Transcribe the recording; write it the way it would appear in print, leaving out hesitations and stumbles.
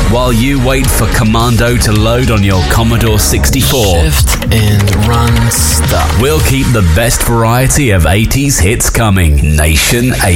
while you wait for Commando to load on your Commodore 64. Shift and run stop. We'll keep the best variety of 80s hits coming. Nation 80.